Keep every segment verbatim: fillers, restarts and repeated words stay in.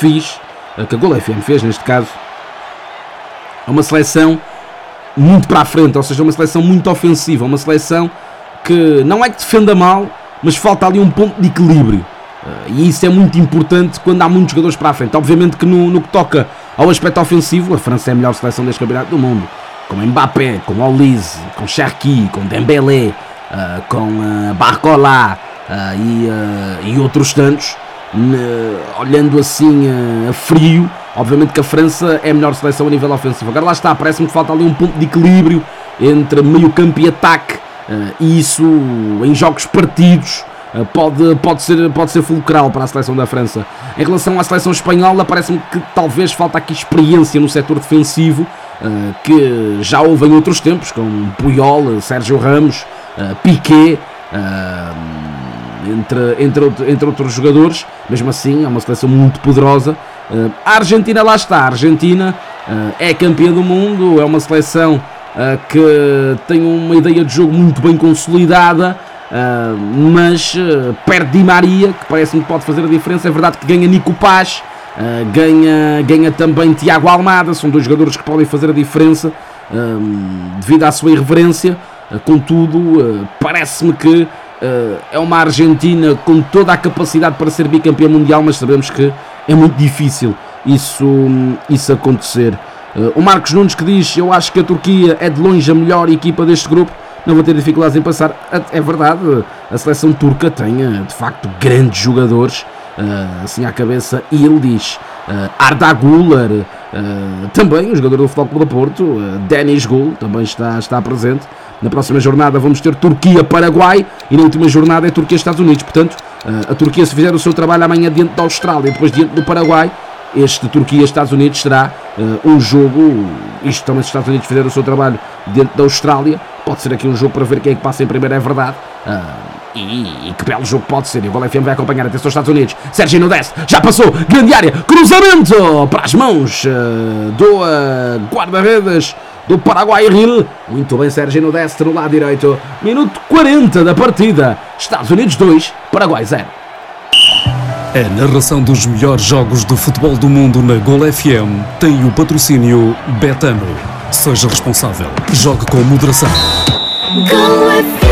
fiz, que a Gol F M fez neste caso, é uma seleção muito para a frente, ou seja, uma seleção muito ofensiva, uma seleção que não é que defenda mal, mas falta ali um ponto de equilíbrio. E isso é muito importante quando há muitos jogadores para a frente. Obviamente que no, no que toca ao aspecto ofensivo, a França é a melhor seleção deste campeonato do mundo, com Mbappé, com Olise, com Cherki, com Dembélé, uh, com uh, Barcola uh, e, uh, e outros tantos. Uh, olhando assim uh, a frio, obviamente que a França é a melhor seleção a nível ofensivo. Agora lá está, parece-me que falta ali um ponto de equilíbrio entre meio campo e ataque, uh, e isso em jogos partidos uh, pode, pode, ser, pode ser fulcral para a seleção da França. Em relação à seleção espanhola, parece-me que talvez falta aqui experiência no setor defensivo, uh, que já houve em outros tempos, com Puyol, Sérgio Ramos, uh, Piqué, uh, Entre, entre, entre outros jogadores. Mesmo assim é uma seleção muito poderosa. uh, A Argentina, lá está, a Argentina uh, é campeã do mundo, é uma seleção uh, que tem uma ideia de jogo muito bem consolidada, uh, mas uh, perde Di Maria, que parece-me que pode fazer a diferença. É verdade que ganha Nico Paz, uh, ganha, ganha também Thiago Almada, são dois jogadores que podem fazer a diferença uh, devido à sua irreverência. uh, Contudo, uh, parece-me que Uh, é uma Argentina com toda a capacidade para ser bicampeã mundial, mas sabemos que é muito difícil isso, isso acontecer. Uh, o Marcos Nunes que diz: eu acho que a Turquia é de longe a melhor equipa deste grupo, não vou ter dificuldades em passar. É verdade, a seleção turca tem de facto grandes jogadores, uh, assim à cabeça, e ele diz uh, Arda Güler, uh, também um jogador do Futebol Clube do Porto, uh, Deniz Gül também está, está presente. Na próxima jornada vamos ter Turquia-Paraguai e na última jornada é Turquia-Estados Unidos. Portanto, a Turquia, se fizer o seu trabalho amanhã diante da Austrália e depois diante do Paraguai, este Turquia-Estados Unidos será uh, um jogo. Isto também, se os Estados Unidos fizerem o seu trabalho diante da Austrália, pode ser aqui um jogo para ver quem é que passa em primeiro, é verdade. Uh, e, e que belo jogo pode ser. E o Gol F M vai acompanhar. Atenção aos Estados Unidos. Sérgio Nudez já passou, grande área, cruzamento para as mãos uh, do uh, guarda-redes do Paraguai Ril. Muito bem, Sérgio Nudeste no lado direito. Minuto quarenta da partida. Estados Unidos dois, Paraguai zero. A narração dos melhores jogos de futebol do mundo na Gol F M tem o patrocínio Betano. Seja responsável. Jogue com moderação. Gol F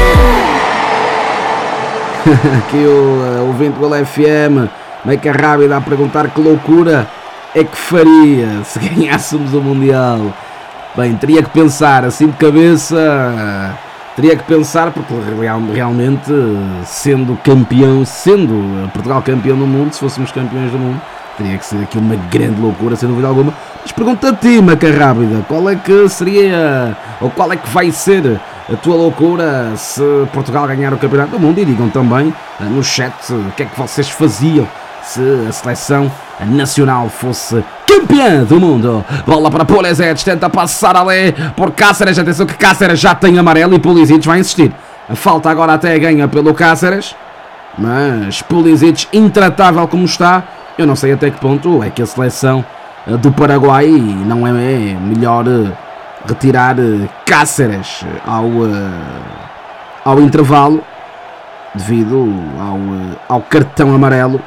M. Aqui o uh, ouvinte do Gol F M, meio que a rápida, a perguntar que loucura é que faria se ganhássemos o Mundial. Bem, teria que pensar assim de cabeça, teria que pensar, porque real, realmente, sendo campeão, sendo Portugal campeão do mundo, se fôssemos campeões do mundo, teria que ser aqui uma grande loucura, sem dúvida alguma. Mas pergunta a ti, Maca Rábida, qual é que seria, ou qual é que vai ser a tua loucura se Portugal ganhar o campeonato do mundo? E digam também no chat o que é que vocês faziam se a seleção nacional fosse campeã do mundo. Bola para Pulisic, tenta passar ali por Cáceres. Atenção que Cáceres já tem amarelo e Pulisic vai insistir. A falta agora até ganha pelo Cáceres, mas Pulisic intratável como está. Eu não sei até que ponto é que a seleção do Paraguai não é melhor retirar Cáceres ao, ao intervalo devido ao, ao cartão amarelo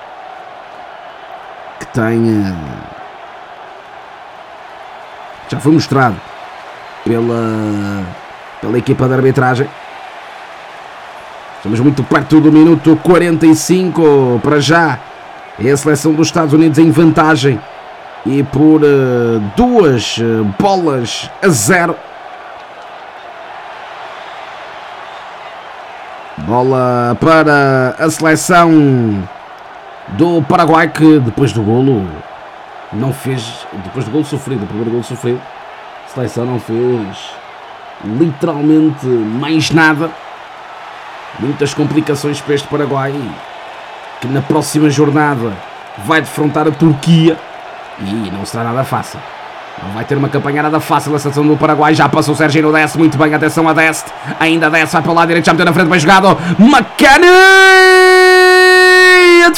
que tem, já foi mostrado pela, pela equipa de arbitragem. Estamos muito perto do minuto quarenta e cinco. Para já é a seleção dos Estados Unidos em vantagem e por uh, duas uh, bolas a zero. Bola para a seleção do Paraguai, que depois do golo não fez, depois do golo sofrido, o primeiro golo sofrido, a seleção não fez literalmente mais nada. Muitas complicações para este Paraguai, que na próxima jornada vai defrontar a Turquia e não será nada fácil. Não vai ter uma campanha nada fácil a seleção do Paraguai. Já passou o Sérgio Nudez, muito bem, atenção a Dest, ainda Dest, vai para o lado direito, já meteu na frente, bem jogado, McKennie a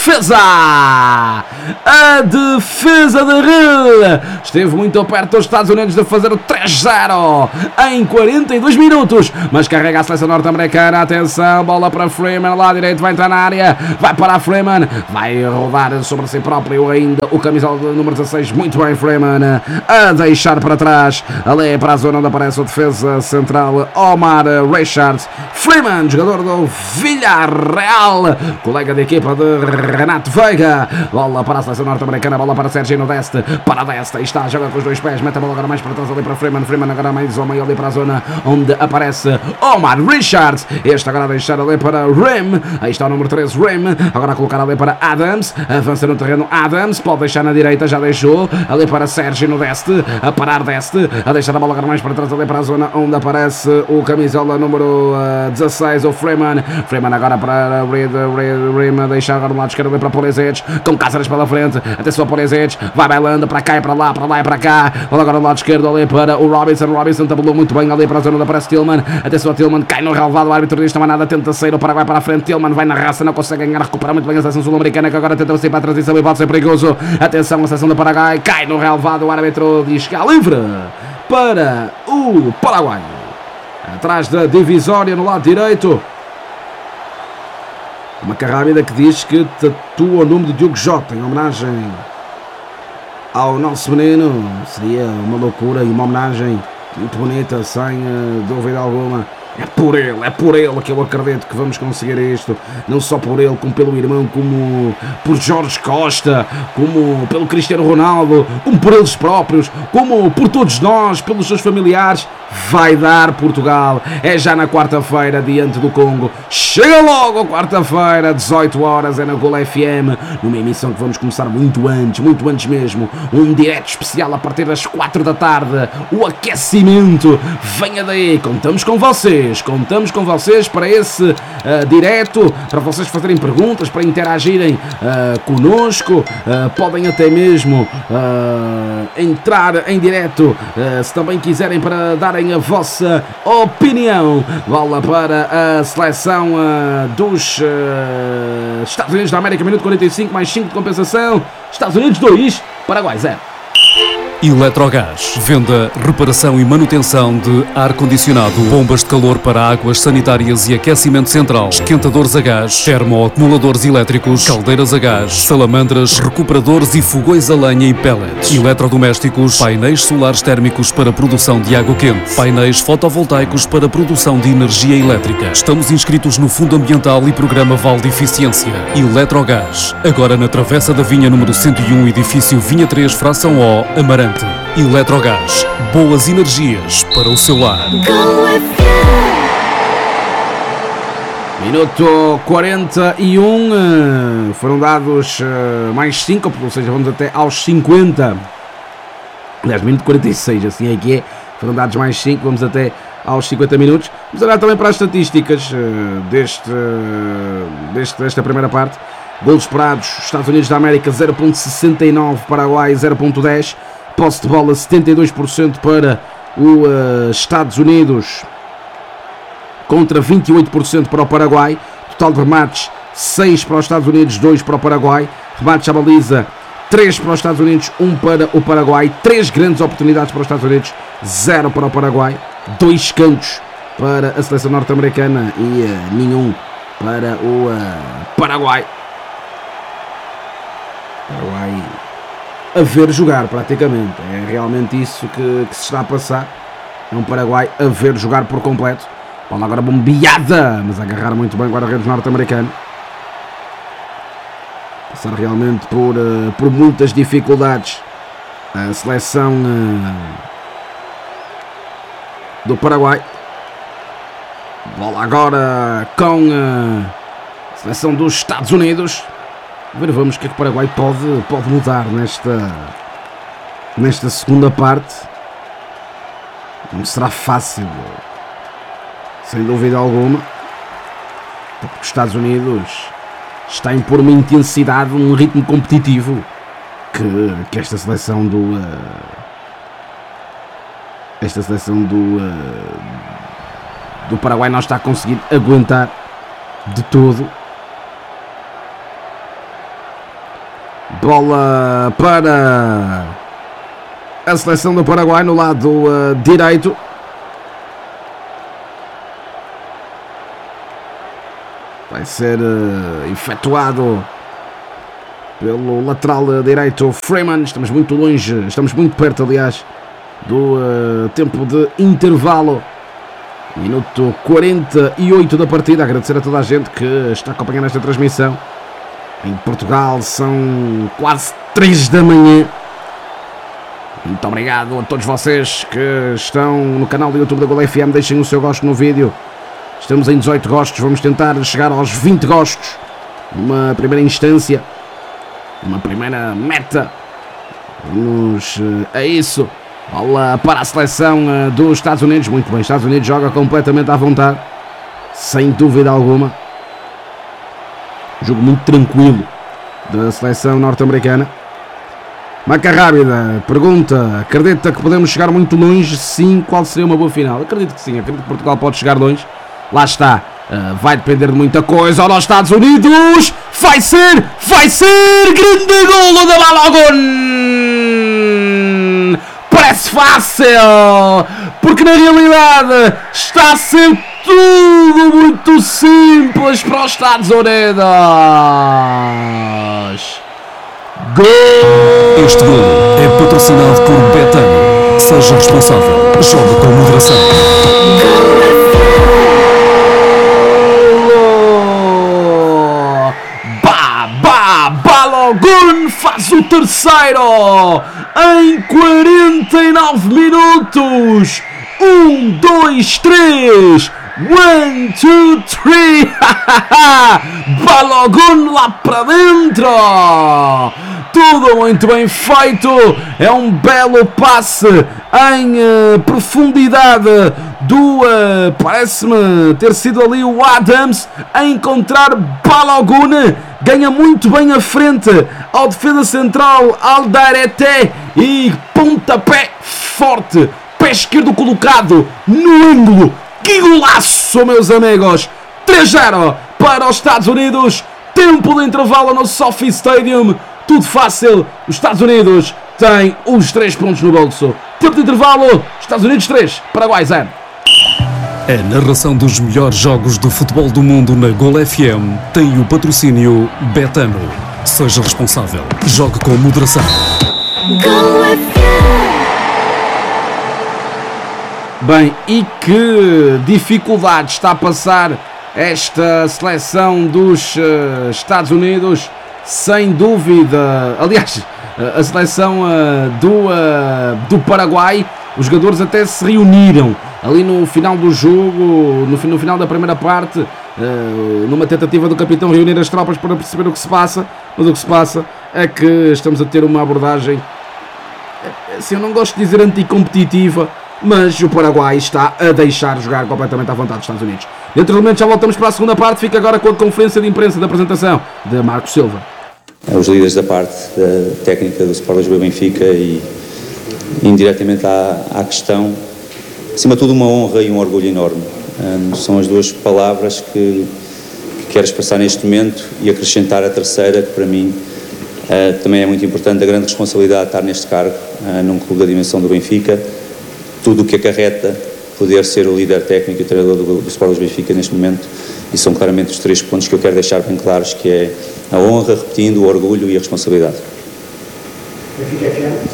defesa! A defesa da rede esteve muito perto dos Estados Unidos de fazer o três a zero em quarenta e dois minutos, mas carrega a seleção norte-americana. Atenção, bola para Freeman, lá direito, vai entrar na área, vai para a Freeman, vai rodar sobre si próprio ainda o camisola número dezasseis, muito bem Freeman, a deixar para trás, ali para a zona onde aparece o defesa central Omar Richards. Freeman, jogador do Villarreal, colega de equipa de Renato Veiga. Bola para a seleção norte-americana, bola para Serginho Deste, para Deste, aí está, joga com os dois pés, mete a bola agora mais para trás ali para Freeman, Freeman agora mais ao meio ali para a zona onde aparece Omar Richards, este agora a deixar ali para Rim, aí está o número treze Rim, agora a colocar ali para Adams, avança no terreno Adams, pode deixar na direita, já deixou, ali para Serginho Deste, a parar Deste, a deixar a bola agora mais para trás ali para a zona onde aparece o camisola número uh, dezasseis, o Freeman, Freeman agora para Reed, Reed, Rim, a deixar agora no lado esquerdo ali para Pulisic, com Cáceres pela frente, atenção a Pulisic, vai bailando para cá e para lá, para lá e para cá, bola agora no lado esquerdo ali para o Robinson, Robinson tabulou muito bem ali para a zona onde aparece Tillman, atenção a Tillman, cai no relvado, o árbitro diz que não há nada, tenta sair, o Paraguai para a frente, Tillman vai na raça, não consegue ganhar, recupera muito bem a seleção sul-americana que agora tenta sair para a transição e pode ser perigoso, atenção a seleção do Paraguai, cai no relvado, o árbitro diz que há livre para o Paraguai, atrás da divisória no lado direito. Uma carrábida que diz que tatua o nome de Diogo Jota em homenagem ao nosso menino. Seria uma loucura e uma homenagem muito bonita, sem uh, dúvida alguma. É por ele, é por ele que eu acredito que vamos conseguir isto. Não só por ele, como pelo irmão, como por Jorge Costa, como pelo Cristiano Ronaldo, como por eles próprios, como por todos nós, pelos seus familiares. Vai dar Portugal. É já na quarta-feira diante do Congo. Chega logo quarta-feira, dezoito horas, é na Gol F M, numa emissão que vamos começar muito antes, muito antes mesmo. Um direto especial a partir das quatro da tarde. O aquecimento. Venha daí, contamos com vocês. Contamos com vocês para esse uh, direto, para vocês fazerem perguntas, para interagirem uh, conosco. Uh, podem até mesmo uh, entrar em direto, uh, se também quiserem, para darem a vossa opinião. Bola para a seleção uh, dos uh, Estados Unidos da América, minuto quarenta e cinco, mais cinco de compensação. Estados Unidos dois, Paraguai zero. Eletrogás. Venda, reparação e manutenção de ar-condicionado, bombas de calor para águas sanitárias e aquecimento central, esquentadores a gás, termoacumuladores elétricos, caldeiras a gás, salamandras, recuperadores e fogões a lenha e pellets, eletrodomésticos, painéis solares térmicos para produção de água quente, painéis fotovoltaicos para produção de energia elétrica. Estamos inscritos no Fundo Ambiental e Programa Val de Eficiência. Eletrogás. Agora na Travessa da Vinha número cento e um, edifício Vinha três, fração O, Amarante. Eletrogás, boas energias para o seu lar. Minuto quarenta e um, foram dados mais cinco, ou seja, vamos até aos cinquenta. Aliás, minuto quarenta e seis, assim é que é. Foram dados mais cinco, vamos até aos cinquenta minutos. Vamos olhar também para as estatísticas deste, deste, desta primeira parte. Golos esperados, Estados Unidos da América zero vírgula sessenta e nove, Paraguai zero vírgula dez. Posse de bola setenta e dois por cento para os uh, Estados Unidos contra vinte e oito por cento para o Paraguai. Total de remates seis para os Estados Unidos, dois para o Paraguai. Remates à baliza três para os Estados Unidos, um para o Paraguai. três grandes oportunidades para os Estados Unidos, zero para o Paraguai. dois cantos para a seleção norte-americana e uh, nenhum para o uh, Paraguai. Paraguai a ver jogar praticamente, é realmente isso que, que se está a passar. É um Paraguai a ver jogar por completo. Bola agora bombeada, mas a agarrar muito bem o guarda-redes norte-americano. Passar realmente por, uh, por muitas dificuldades a seleção uh, do Paraguai. Bola agora com uh, a seleção dos Estados Unidos. Ver, vamos o que é que o Paraguai pode, pode mudar nesta, nesta segunda parte. Não será fácil, sem dúvida alguma, porque os Estados Unidos está a impor uma intensidade, um ritmo competitivo que, que esta seleção do uh, esta seleção do uh, do Paraguai não está a conseguir aguentar de todo. Bola para a seleção do Paraguai no lado uh, direito. Vai ser uh, efetuado pelo lateral direito Freeman. Estamos muito longe, estamos muito perto, aliás, do uh, tempo de intervalo. Minuto quarenta e oito da partida. Agradecer a toda a gente que está acompanhando esta transmissão. Em Portugal são quase três da manhã. Muito obrigado a todos vocês que estão no canal do YouTube da Gol F M. Deixem o seu gosto no vídeo. Estamos em dezoito gostos, vamos tentar chegar aos vinte gostos numa primeira instância, uma primeira meta. Vamos a isso. Bola para a seleção dos Estados Unidos. Muito bem, Estados Unidos joga completamente à vontade, sem dúvida alguma. Jogo muito tranquilo da seleção norte-americana. Marca rápida, pergunta: acredita que podemos chegar muito longe? Sim. Qual seria uma boa final? Acredito que sim, acredito que Portugal pode chegar longe. Lá está, uh, vai depender de muita coisa. Olha os Estados Unidos, vai ser, vai ser grande golo da Balogun. Parece fácil, porque na realidade está a ser tudo muito simples para os Estados Unidos. Gol! Este golo é patrocinado por Betano. Seja responsável, joga com moderação. Balogun faz o terceiro em quarenta e nove minutos. Um, dois, três. One, two, three. Balogun lá para dentro. Tudo muito bem feito. É um belo passe em uh, profundidade do, uh, parece-me ter sido ali o Adams a encontrar Balogun. Ganha muito bem a frente ao defesa central Alderete e pontapé forte, pé esquerdo colocado no ângulo. Que golaço, meus amigos! três a zero para os Estados Unidos. Tempo de intervalo no SoFi Stadium. Tudo fácil. Os Estados Unidos têm os três pontos no bolso. Tempo de intervalo. Estados Unidos três, Paraguai zero. A narração dos melhores jogos do futebol do mundo na Gol F M tem o patrocínio Betano. Seja responsável. Jogue com moderação. Gol F M. Bem, e que dificuldade está a passar esta seleção dos uh, Estados Unidos, sem dúvida. Aliás, uh, a seleção uh, do, uh, do Paraguai, os jogadores até se reuniram ali no final do jogo, no, no final da primeira parte, uh, numa tentativa do capitão reunir as tropas para perceber o que se passa. Mas o que se passa é que estamos a ter uma abordagem, assim, eu não gosto de dizer anticompetitiva, mas o Paraguai está a deixar jogar completamente à vontade dos Estados Unidos. Dentro do momento já voltamos para a segunda parte. Fica agora com a conferência de imprensa da apresentação de Marcos Silva. Os líderes da parte da técnica do Sport Lisboa Benfica e indiretamente à, à questão, acima de tudo uma honra e um orgulho enorme. Um, são as duas palavras que, que quero expressar neste momento e acrescentar a terceira, que para mim uh, também é muito importante, a grande responsabilidade de estar neste cargo, uh, num clube da dimensão do Benfica. Tudo o que acarreta poder ser o líder técnico e treinador do, do Sport Lisboa Benfica neste momento, e são claramente os três pontos que eu quero deixar bem claros, que é a honra, repetindo, o orgulho e a responsabilidade. Benfica F M.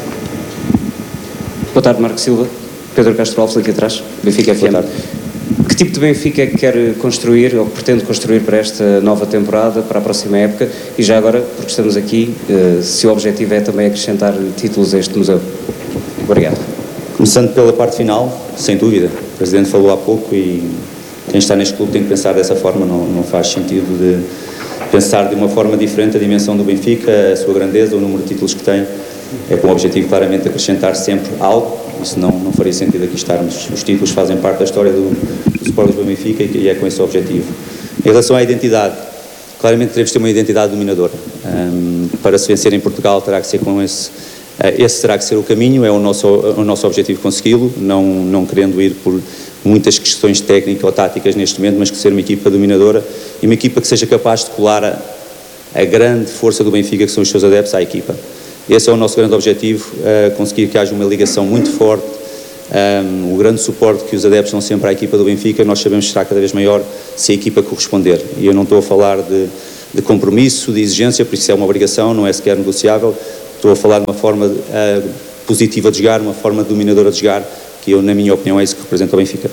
Boa tarde, Marcos Silva. Pedro Castro Alves, aqui atrás. Benfica F M. Boa tarde. Que tipo de Benfica é que quer construir ou que pretende construir para esta nova temporada, para a próxima época? E já agora, porque estamos aqui, se o objetivo é também acrescentar títulos a este museu. Obrigado. Começando pela parte final, sem dúvida. O Presidente falou há pouco e quem está neste clube tem que pensar dessa forma. Não, não faz sentido de pensar de uma forma diferente a dimensão do Benfica, a sua grandeza, o número de títulos que tem. É com o objetivo claramente de acrescentar sempre algo, isso não, não faria sentido aqui estarmos. Os títulos fazem parte da história do, do Sport Lisboa Benfica e é com esse objetivo. Em relação à identidade, claramente teremos de ter uma identidade dominadora. Um, para se vencer em Portugal terá que ser com esse... Esse terá que ser o caminho, é o nosso, o nosso objetivo consegui-lo, não, não querendo ir por muitas questões técnicas ou táticas neste momento, mas que ser uma equipa dominadora e uma equipa que seja capaz de colar a, a grande força do Benfica, que são os seus adeptos, à equipa. Esse é o nosso grande objetivo, uh, conseguir que haja uma ligação muito forte, um, o grande suporte que os adeptos dão sempre à equipa do Benfica, nós sabemos que será cada vez maior se a equipa corresponder. E eu não estou a falar de, de compromisso, de exigência, por isso é uma obrigação, não é sequer negociável. Estou a falar de uma forma uh, positiva de jogar, uma forma dominadora de jogar, que eu, na minha opinião, é isso que representa o Benfica.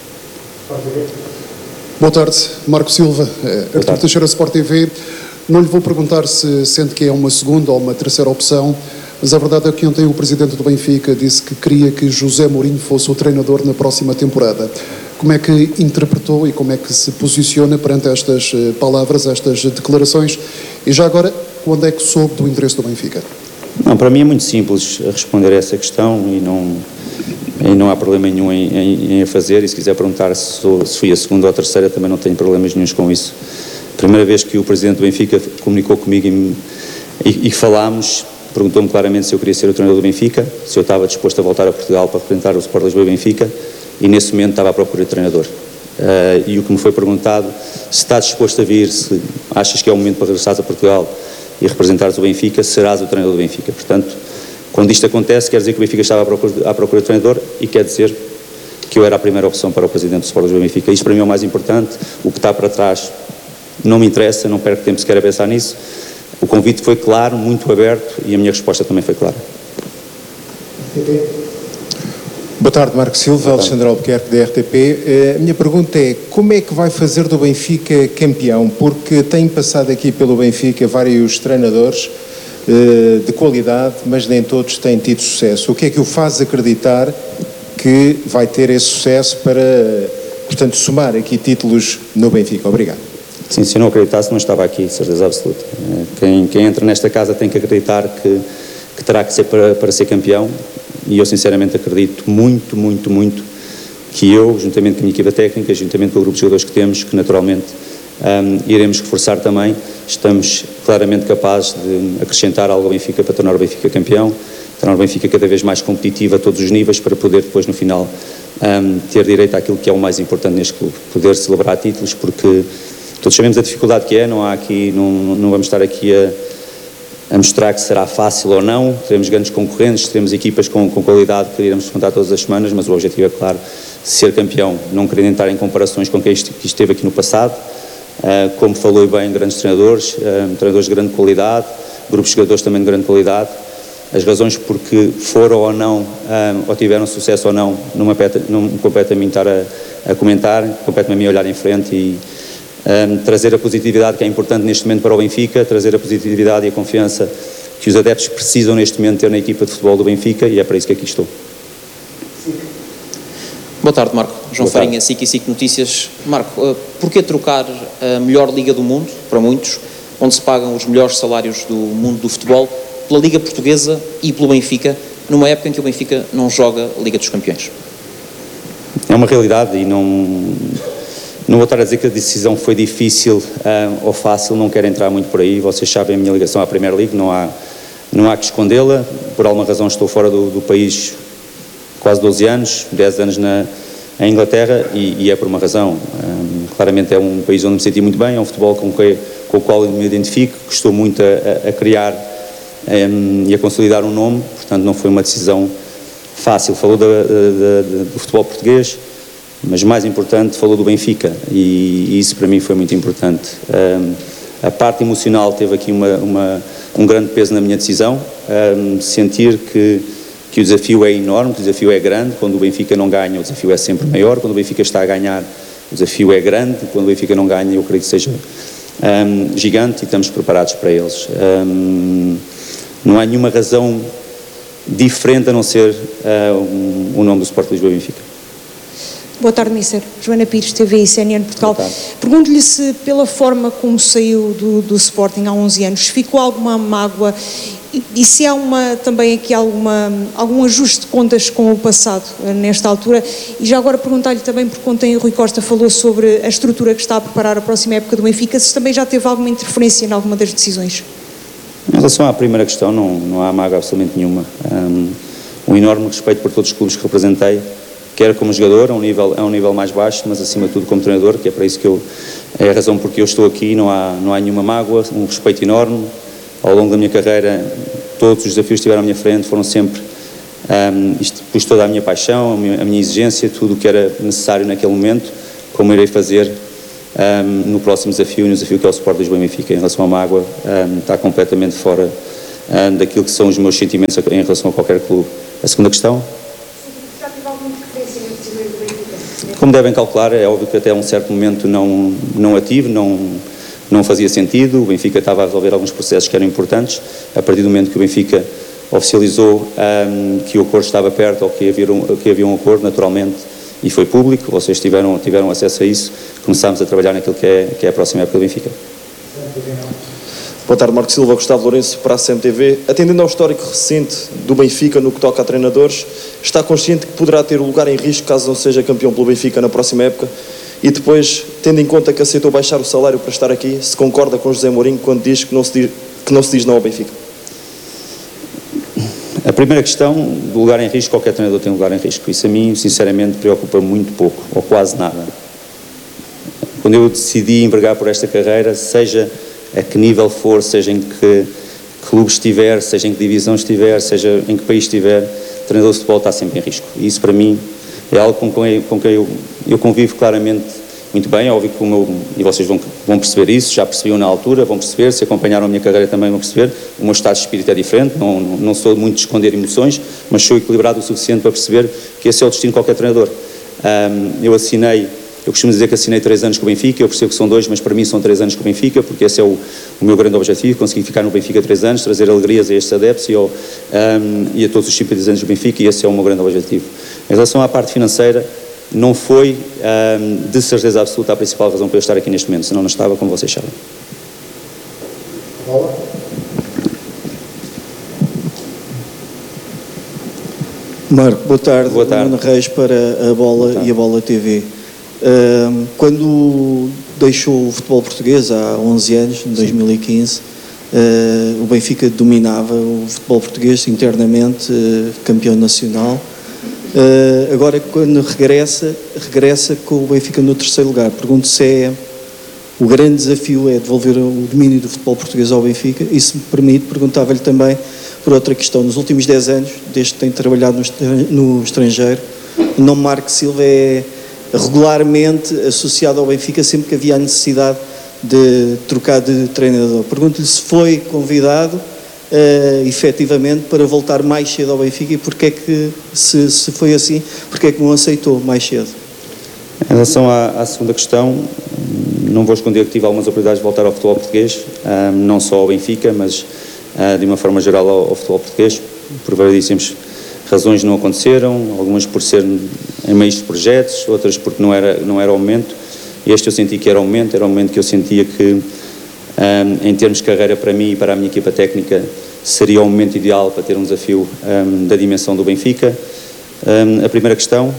Boa tarde, Marco Silva, Artur Teixeira, Sport T V. Não lhe vou perguntar se sente que é uma segunda ou uma terceira opção, mas a verdade é que ontem o presidente do Benfica disse que queria que José Mourinho fosse o treinador na próxima temporada. Como é que interpretou e como é que se posiciona perante estas palavras, estas declarações? E já agora, quando é que soube do interesse do Benfica? Não, para mim é muito simples responder a essa questão e não, e não há problema nenhum em, em, em a fazer. E se quiser perguntar se, sou, se fui a segunda ou a terceira, também não tenho problemas nenhuns com isso. Primeira vez que o presidente do Benfica comunicou comigo e, e, e falámos, perguntou-me claramente se eu queria ser o treinador do Benfica, se eu estava disposto a voltar a Portugal para representar o Sport Lisboa e Benfica, e nesse momento estava à procura de treinador. Uh, e o que me foi perguntado, se está disposto a vir, se achas que é o momento para regressares a Portugal e representares o Benfica, serás o treinador do Benfica. Portanto, quando isto acontece, quer dizer que o Benfica estava à procura, à procura de treinador e quer dizer que eu era a primeira opção para o presidente do Sport Lisboa e Benfica. Isto para mim é o mais importante, o que está para trás não me interessa, não perco tempo sequer a pensar nisso. O convite foi claro, muito aberto, e a minha resposta também foi clara. Boa tarde, Marco Silva, Alexandre Albuquerque, da R T P. A minha pergunta é, como é que vai fazer do Benfica campeão? Porque tem passado aqui pelo Benfica vários treinadores de qualidade, mas nem todos têm tido sucesso. O que é que o faz acreditar que vai ter esse sucesso para, portanto, somar aqui títulos no Benfica? Obrigado. Sim, se eu não acreditasse não estava aqui, de certeza absoluta. Quem, quem entra nesta casa tem que acreditar que, que terá que ser para, para ser campeão, e eu sinceramente acredito muito, muito, muito que eu, juntamente com a minha equipa técnica, juntamente com o grupo de jogadores que temos, que naturalmente um, iremos reforçar também, estamos claramente capazes de acrescentar algo ao Benfica para tornar o Benfica campeão, tornar o Benfica cada vez mais competitivo a todos os níveis, para poder depois no final um, ter direito àquilo que é o mais importante neste clube, poder celebrar títulos, porque todos sabemos a dificuldade que é, não há aqui, não, não vamos estar aqui a, a mostrar que será fácil ou não, teremos grandes concorrentes, teremos equipas com, com qualidade que iremos enfrentar todas as semanas, mas o objetivo é, claro, ser campeão, não querendo entrar em comparações com quem esteve aqui no passado, uh, como falou bem, grandes treinadores, uh, treinadores de grande qualidade, grupos de jogadores também de grande qualidade. As razões porque foram ou não, um, ou tiveram sucesso ou não, não me compete a mim estar a, a comentar, compete-me a mim olhar em frente e Um, trazer a positividade que é importante neste momento para o Benfica, trazer a positividade e a confiança que os adeptos precisam neste momento ter na equipa de futebol do Benfica, e é para isso que aqui estou. Boa tarde, Marco. João Farinha, S I C e S I C Notícias. Marco, uh, porquê trocar a melhor liga do mundo, para muitos, onde se pagam os melhores salários do mundo do futebol, pela Liga Portuguesa e pelo Benfica, numa época em que o Benfica não joga a Liga dos Campeões? É uma realidade e não... Não vou estar a dizer que a decisão foi difícil uh, ou fácil, não quero entrar muito por aí. Vocês sabem a minha ligação à Premier League, não há, não há que escondê-la. Por alguma razão estou fora do, do país quase doze anos, dez anos na em Inglaterra e, e é por uma razão. Um, claramente é um país onde me senti muito bem, é um futebol com, que, com o qual me identifico, que estou muito a, a criar um, e a consolidar um nome, portanto não foi uma decisão fácil. Falou da, da, da, do futebol português, mas mais importante, falou do Benfica, e, e isso para mim foi muito importante. Um, a parte emocional teve aqui uma, uma, um grande peso na minha decisão, um, sentir que, que o desafio é enorme, que o desafio é grande. Quando o Benfica não ganha, o desafio é sempre maior. Quando o Benfica está a ganhar, o desafio é grande. Quando o Benfica não ganha, eu creio que seja um, gigante, e estamos preparados para eles. Um, não há nenhuma razão diferente a não ser uh, um, o nome do Sport Lisboa e Benfica. Boa tarde, mister Joana Pires, T V I C N N Portugal. Pergunto-lhe se, pela forma como saiu do, do Sporting há onze anos, ficou alguma mágoa e, e se há uma, também aqui alguma, algum ajuste de contas com o passado nesta altura. E já agora perguntar-lhe também, porque ontem o Rui Costa falou sobre a estrutura que está a preparar a próxima época do Benfica, se também já teve alguma interferência em alguma das decisões. Em relação à primeira questão, não, não há mágoa absolutamente nenhuma. Um, um enorme respeito por todos os clubes que representei. quer como jogador, a um nível, a um nível mais baixo, mas acima de tudo como treinador, que é para isso que eu, é a razão porque eu estou aqui, não há, não há nenhuma mágoa, um respeito enorme. Ao longo da minha carreira, todos os desafios que estiveram à minha frente foram sempre, um, isto, pus toda a minha paixão, a minha, a minha exigência, tudo o que era necessário naquele momento, como irei fazer um, no próximo desafio, no desafio que é o Sport Lisboa e Benfica. Em relação à mágoa, um, está completamente fora um, daquilo que são os meus sentimentos em relação a qualquer clube. A segunda questão? Como devem calcular, é óbvio que até um certo momento não, não a tive, não, não fazia sentido. O Benfica estava a resolver alguns processos que eram importantes. A partir do momento que o Benfica oficializou um, que o acordo estava perto ou que havia, um, que havia um acordo, naturalmente, e foi público, vocês tiveram, tiveram acesso a isso, começámos a trabalhar naquilo que é, que é a próxima época do Benfica. Boa tarde, Marco Silva, Gustavo Lourenço, para a C M T V. Atendendo ao histórico recente do Benfica no que toca a treinadores, está consciente que poderá ter o lugar em risco caso não seja campeão pelo Benfica na próxima época? E depois, tendo em conta que aceitou baixar o salário para estar aqui, se concorda com José Mourinho quando diz que não se diz, que não se diz não ao Benfica? A primeira questão, do lugar em risco, qualquer treinador tem um lugar em risco. Isso a mim, sinceramente, preocupa muito pouco, ou quase nada. Quando eu decidi envergar por esta carreira, seja a que nível for, seja em que clube estiver, seja em que divisão estiver, seja em que país estiver, o treinador de futebol está sempre em risco. E isso, para mim, é algo com quem, com quem eu, eu convivo claramente muito bem. É óbvio que o meu, e vocês vão, vão perceber isso, já percebiam na altura, vão perceber, se acompanharam a minha carreira também vão perceber, o meu estado de espírito é diferente, não, não sou muito de esconder emoções, mas sou equilibrado o suficiente para perceber que esse é o destino de qualquer treinador. Um, eu assinei, eu costumo dizer que assinei três anos com o Benfica, eu percebo que são dois, mas para mim são três anos com o Benfica, porque esse é o, o meu grande objetivo, conseguir ficar no Benfica três anos, trazer alegrias a estes adeptos e, ao, um, e a todos os simpatizantes do Benfica, e esse é o meu grande objetivo. Em relação à parte financeira, não foi, um, de certeza absoluta, a principal razão para eu estar aqui neste momento, senão não estava, como vocês sabem. Marco, boa tarde. Boa tarde. Nuno Reis para a Bola e a Bola T V. Uh, quando deixou o futebol português, há onze anos, em dois mil e quinze, uh, o Benfica dominava o futebol português internamente, uh, campeão nacional. Uh, agora, quando regressa, regressa com o Benfica no terceiro lugar. Pergunto se é o grande desafio é devolver o domínio do futebol português ao Benfica, e se me permite, perguntava-lhe também por outra questão. Nos últimos dez anos, desde que tem trabalhado no estrangeiro, o nome Marco Silva é regularmente associado ao Benfica sempre que havia a necessidade de trocar de treinador. Pergunto-lhe se foi convidado uh, efetivamente para voltar mais cedo ao Benfica, e porque é que, se, se foi assim, porque é que não aceitou mais cedo? Em relação à, à segunda questão, não vou esconder que tive algumas oportunidades de voltar ao futebol português, um, não só ao Benfica, mas uh, de uma forma geral ao, ao futebol português. Por variedíssimas razões não aconteceram, algumas por ser em meios de projetos, outras porque não era, não era o momento. Este eu senti que era o momento, era o momento que eu sentia que, um, em termos de carreira para mim e para a minha equipa técnica, seria o momento ideal para ter um desafio um, da dimensão do Benfica. Um, a primeira questão...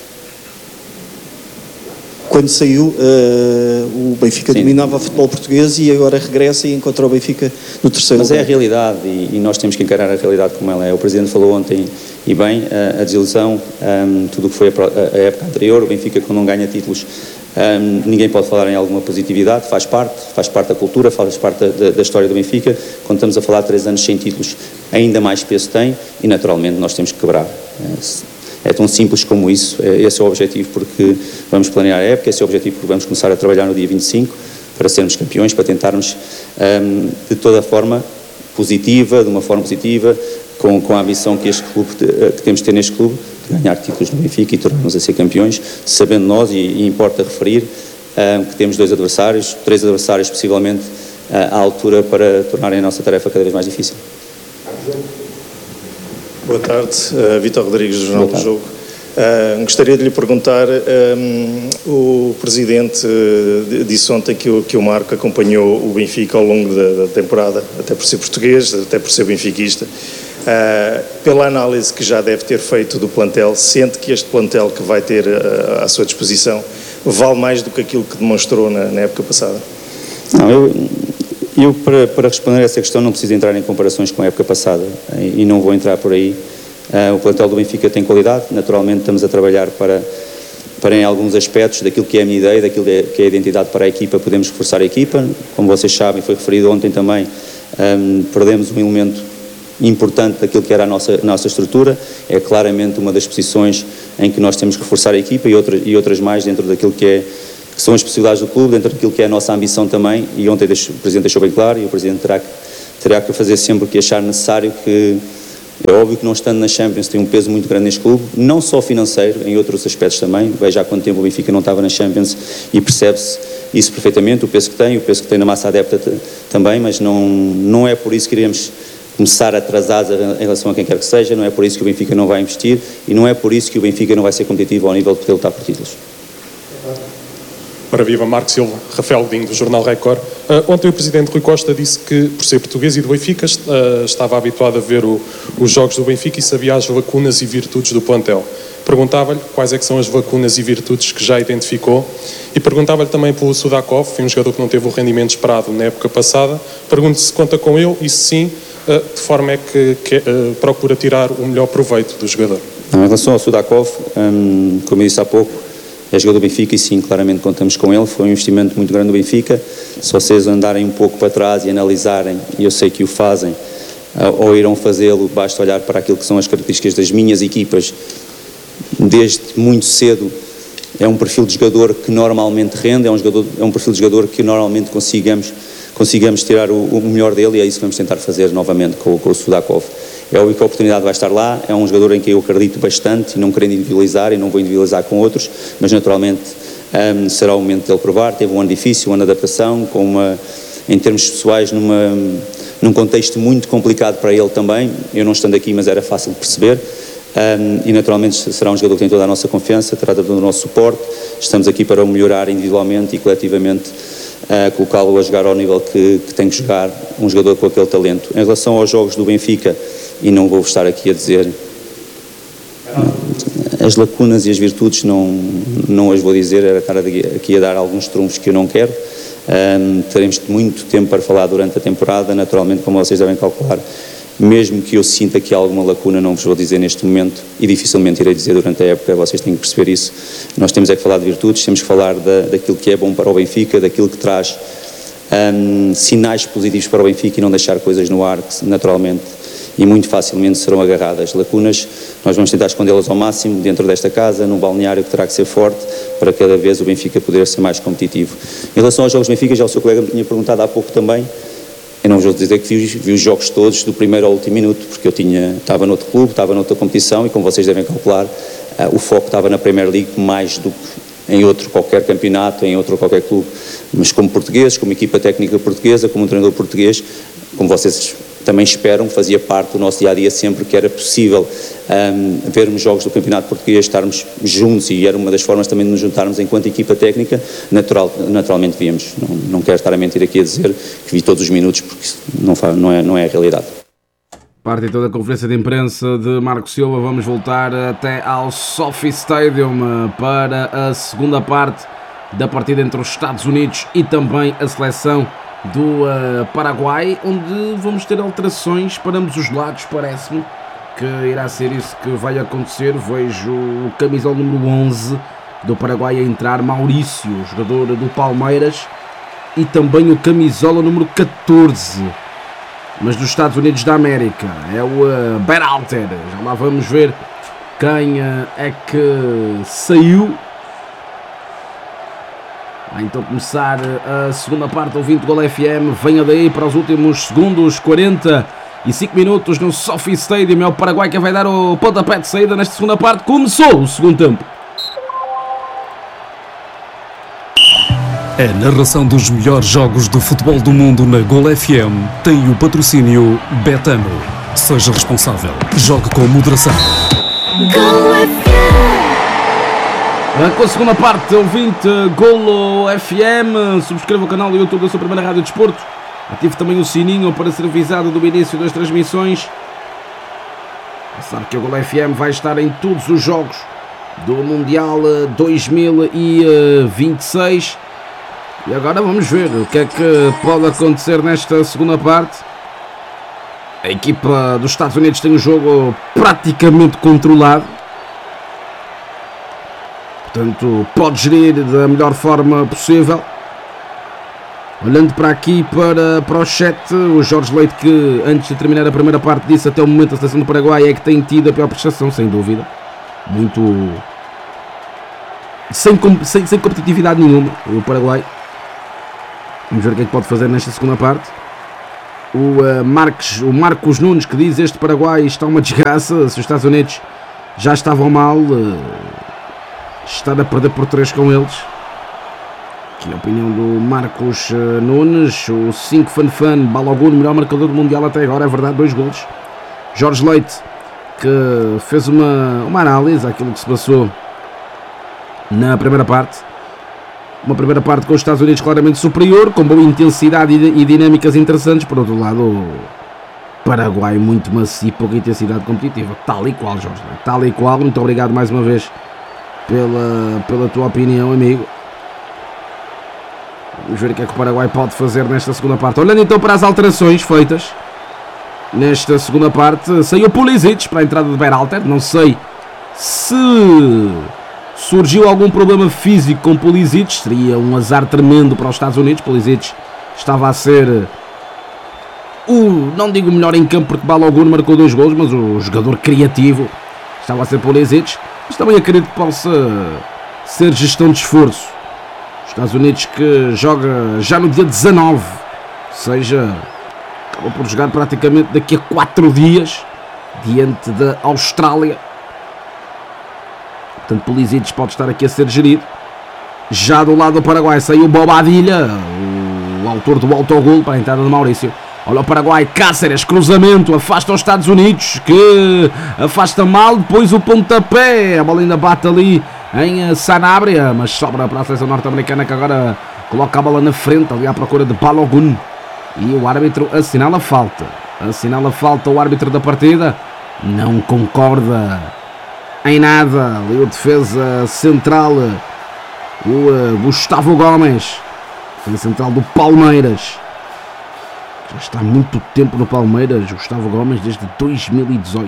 Quando saiu, uh, o Benfica Sim. dominava o futebol português e agora regressa e encontra o Benfica no terceiro Mas lugar. É a realidade e, e nós temos que encarar a realidade como ela é. O Presidente falou ontem, e bem, a, a desilusão, um, tudo o que foi a, a época anterior, o Benfica quando não ganha títulos, um, ninguém pode falar em alguma positividade, faz parte, faz parte da cultura, faz parte da, da história do Benfica. Quando estamos a falar de três anos sem títulos, ainda mais peso tem e naturalmente nós temos que quebrar. É tão simples como isso, esse é o objetivo porque vamos planear a época, esse é o objetivo porque vamos começar a trabalhar no dia vinte e cinco para sermos campeões, para tentarmos um, de toda a forma positiva, de uma forma positiva, com, com a ambição que, este clube, que temos de ter neste clube, de ganhar títulos no Benfica e tornarmos a ser campeões, sabendo nós, e, e importa referir, um, que temos dois adversários, três adversários possivelmente uh, à altura para tornarem a nossa tarefa cada vez mais difícil. Boa tarde, uh, Vítor Rodrigues, do Jornal do Jogo. Uh, gostaria de lhe perguntar, um, o Presidente uh, disse ontem que o, que o Marco acompanhou o Benfica ao longo da, da temporada, até por ser português, até por ser benfiquista. Uh, pela análise que já deve ter feito do plantel, sente que este plantel que vai ter uh, à sua disposição vale mais do que aquilo que demonstrou na, na época passada? Não, eu... Eu, para, para responder a essa questão, não preciso entrar em comparações com a época passada e não vou entrar por aí. Uh, o plantel do Benfica tem qualidade, naturalmente estamos a trabalhar para, para em alguns aspectos daquilo que é a minha ideia, daquilo que é a identidade para a equipa, podemos reforçar a equipa. Como vocês sabem, foi referido ontem também, um, perdemos um elemento importante daquilo que era a nossa, a nossa estrutura, é claramente uma das posições em que nós temos que reforçar a equipa e outras, e outras mais dentro daquilo que, é, que são as possibilidades do clube, dentro daquilo que é a nossa ambição também, e ontem deixo, o Presidente deixou bem claro, e o Presidente terá que, terá que fazer sempre o que achar necessário, que é óbvio que não estando na Champions tem um peso muito grande neste clube, não só financeiro, em outros aspectos também. Veja há quanto tempo o Benfica não estava na Champions e percebe-se isso perfeitamente, o peso que tem, o peso que tem na massa adepta também, mas não, não é por isso que iremos começar atrasados em relação a quem quer que seja, não é por isso que o Benfica não vai investir e não é por isso que o Benfica não vai ser competitivo ao nível de poder lutar por títulos. Ora viva, Marco Silva, Rafael Godinho, do Jornal Record. Uh, ontem o Presidente Rui Costa disse que, por ser português e do Benfica, uh, estava habituado a ver o, os jogos do Benfica e sabia as lacunas e virtudes do plantel. Perguntava-lhe quais é que são as lacunas e virtudes que já identificou e perguntava-lhe também pelo Sudakov, um jogador que não teve o rendimento esperado na época passada. Pergunto se conta com ele e, se sim, uh, de forma é que, que uh, procura tirar o melhor proveito do jogador. Em relação ao Sudakov, um, como eu disse há pouco, é jogador do Benfica e sim, claramente contamos com ele, foi um investimento muito grande do Benfica. Se vocês andarem um pouco para trás e analisarem, e eu sei que o fazem, ou irão fazê-lo, basta olhar para aquilo que são as características das minhas equipas, desde muito cedo, é um perfil de jogador que normalmente rende, é um, jogador, é um perfil de jogador que normalmente consigamos, consigamos tirar o, o melhor dele, e é isso que vamos tentar fazer novamente com, com o Sudakov. É óbvio que a oportunidade vai estar lá, é um jogador em que eu acredito bastante e não querendo individualizar e não vou individualizar com outros, mas naturalmente um, será o momento dele provar. Teve um ano difícil, um ano de adaptação, com uma, em termos pessoais, numa, num contexto muito complicado para ele também. Eu não estando aqui, mas era fácil de perceber. Um, e naturalmente será um jogador que tem toda a nossa confiança, terá todo o nosso suporte. Estamos aqui para o melhorar individualmente e coletivamente, uh, colocá-lo a jogar ao nível que, que tem que jogar um jogador com aquele talento. Em relação aos jogos do Benfica, e não vou estar aqui a dizer as lacunas e as virtudes, não, não as vou dizer, era estar aqui a dar alguns trunfos que eu não quero. Um, teremos muito tempo para falar durante a temporada, naturalmente, como vocês devem calcular, mesmo que eu sinta que há alguma lacuna, não vos vou dizer neste momento e dificilmente irei dizer durante a época, vocês têm que perceber isso. Nós temos é que falar de virtudes, temos que falar da, daquilo que é bom para o Benfica, daquilo que traz um, sinais positivos para o Benfica e não deixar coisas no ar que naturalmente e muito facilmente serão agarradas. Lacunas, nós vamos tentar escondê-las ao máximo dentro desta casa, num balneário que terá que ser forte para cada vez o Benfica poder ser mais competitivo. Em relação aos jogos do Benfica, já o seu colega me tinha perguntado há pouco também, eu não vos vou dizer que vi, vi os jogos todos do primeiro ao último minuto, porque eu tinha, estava noutro clube, estava noutra competição e como vocês devem calcular, uh, o foco estava na Premier League mais do que em outro qualquer campeonato, em outro qualquer clube. Mas como portugueses, como equipa técnica portuguesa, como um treinador português, como vocês também esperam, fazia parte do nosso dia-a-dia sempre que era possível um, vermos jogos do Campeonato Português, estarmos juntos e era uma das formas também de nos juntarmos enquanto equipa técnica, natural, naturalmente víamos. Não, não quero estar a mentir aqui a dizer que vi todos os minutos porque não, não, é, não é a realidade. Parte então da conferência de imprensa de Marco Silva, vamos voltar até ao SoFi Stadium para a segunda parte da partida entre os Estados Unidos e também a seleção do uh, Paraguai, onde vamos ter alterações para ambos os lados, parece-me que irá ser isso que vai acontecer. Vejo o camisola número onze do Paraguai a entrar, Maurício, jogador do Palmeiras, e também o camisola número catorze, mas dos Estados Unidos da América, é o uh, Berhalter. Já lá vamos ver quem uh, é que saiu. Vai então começar a segunda parte, ouvindo Gol F M, venha daí para os últimos segundos, quarenta e cinco minutos no SoFi Stadium. É o Paraguai que vai dar o pontapé de saída nesta segunda parte. Começou o segundo tempo. A narração dos melhores jogos do futebol do mundo na Gol F M tem o patrocínio Betano. Seja responsável, jogue com moderação. Gol F M. Com a segunda parte, ouvinte Golo F M, subscreva o canal do YouTube da sua primeira rádio de desporto, ative também o sininho para ser avisado do início das transmissões. Sabe que o Golo F M vai estar em todos os jogos do Mundial dois mil e vinte e seis. E agora vamos ver o que é que pode acontecer nesta segunda parte. A equipa dos Estados Unidos tem o jogo praticamente controlado. Portanto, pode gerir da melhor forma possível. Olhando para aqui, para, para o chat, o Jorge Leite, que antes de terminar a primeira parte disse até o momento a seleção do Paraguai é que tem tido a pior prestação, sem dúvida. Muito... Sem, sem, sem competitividade nenhuma, o Paraguai. Vamos ver o que é que pode fazer nesta segunda parte. O, uh, Marcos, o Marcos Nunes, que diz este Paraguai está uma desgraça. Se os Estados Unidos já estavam mal, uh, estar a perder por três com eles. Aqui a opinião do Marcos uh, Nunes. O cinco Fan Fan Balogun, melhor marcador do Mundial até agora, é verdade, dois golos. Jorge Leite, que fez uma, uma análise àquilo que se passou na primeira parte. Uma primeira parte com os Estados Unidos claramente superior, com boa intensidade e dinâmicas interessantes. Por outro lado, o Paraguai muito macio e pouca intensidade competitiva. Tal e qual, Jorge. Tal e qual. Muito obrigado mais uma vez pela, pela tua opinião, amigo. Vamos ver o que é que o Paraguai pode fazer nesta segunda parte. Olhando então para as alterações feitas nesta segunda parte, saiu Pulisic para a entrada de Berhalter. Não sei se surgiu algum problema físico com Pulisic, seria um azar tremendo para os Estados Unidos. Pulisic estava a ser o, não digo o melhor em campo porque Balogun marcou dois golos, mas o jogador criativo estava a ser Pulisic. Mas também acredito que possa ser gestão de esforço. Os Estados Unidos que joga já no dia dezanove, ou seja, acaba por jogar praticamente daqui a quatro dias diante da Austrália. Portanto, Pulisic pode estar aqui a ser gerido. Já do lado do Paraguai saiu Bobadilla, o autor do autogol para a entrada de Maurício. Olha o Paraguai, Cáceres, cruzamento, afasta os Estados Unidos, que afasta mal, depois o pontapé, a bola ainda bate ali em Sanabria, mas sobra para a seleção norte-americana, que agora coloca a bola na frente, ali à procura de Balogun. E o árbitro assinala a falta. Assinala a falta o árbitro da partida, não concorda em nada. Ali o defesa central, o uh, Gustavo Gomes, defesa central do Palmeiras. Já está há muito tempo no Palmeiras, Gustavo Gomes, desde dois mil e dezoito.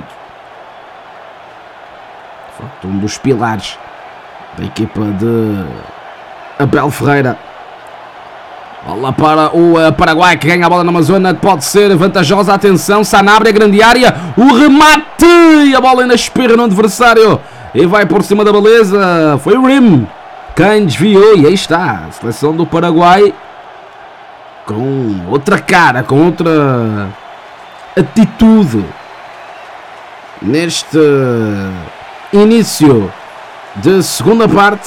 De facto, um dos pilares da equipa de Abel Ferreira. Bola para o uh, Paraguai, que ganha a bola numa zona que pode ser vantajosa. Atenção, Sanabria, grande área, o remate, e a bola ainda espirra no adversário e vai por cima da baliza. Foi o Rim quem desviou, e aí está a seleção do Paraguai com outra cara, com outra atitude neste início de segunda parte.